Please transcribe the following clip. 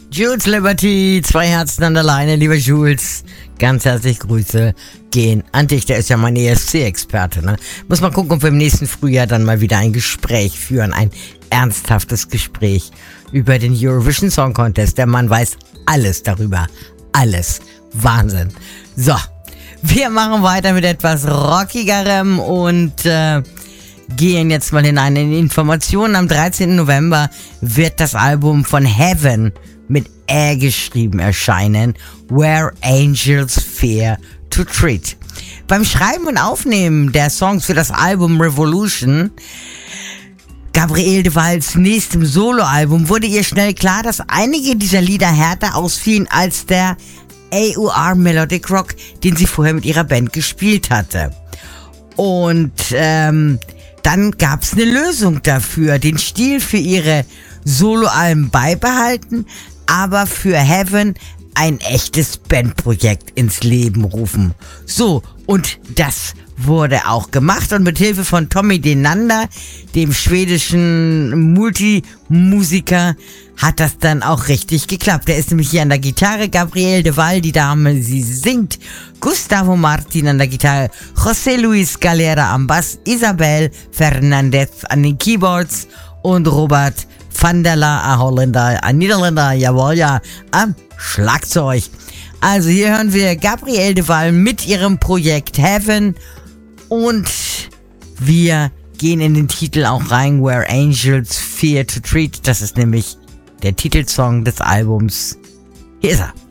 Jules Liberty, 2 Herzen an der Leine, lieber Jules. Ganz herzlich Grüße gehen an dich, der ist ja mein ESC-Experte, ne? Muss mal gucken, ob wir im nächsten Frühjahr dann mal wieder ein Gespräch führen, ein ernsthaftes Gespräch über den Eurovision Song Contest. Der Mann weiß alles darüber, alles. Wahnsinn. So, wir machen weiter mit etwas Rockigerem und gehen jetzt mal hinein in Informationen. Am 13. November wird das Album von Heaven mit Ä geschrieben erscheinen, Where Angels Fear to Tread. Beim Schreiben und Aufnehmen der Songs für das Album Revolution, Gabrielle de Valls nächstem Soloalbum, wurde ihr schnell klar, dass einige dieser Lieder härter ausfielen als der AOR Melodic Rock, den sie vorher mit ihrer Band gespielt hatte. Und dann gab es eine Lösung dafür, den Stil für ihre Soloalben beibehalten, aber für Heaven ein echtes Bandprojekt ins Leben rufen. So, und das wurde auch gemacht und mit Hilfe von Tommy Denander, dem schwedischen Multimusiker, hat das dann auch richtig geklappt. Der ist nämlich hier an der Gitarre, Gabrielle de Val, die Dame, sie singt, Gustavo Martin an der Gitarre, José Luis Galera am Bass, Isabel Fernandez an den Keyboards und Robert van der La, ein Holländer, ein Niederländer, jawohl, ja, am Schlagzeug. Also hier hören wir Gabrielle de Val mit ihrem Projekt Heaven und wir gehen in den Titel auch rein, Where Angels Fear to Tread. Das ist nämlich der Titelsong des Albums. Hier ist er.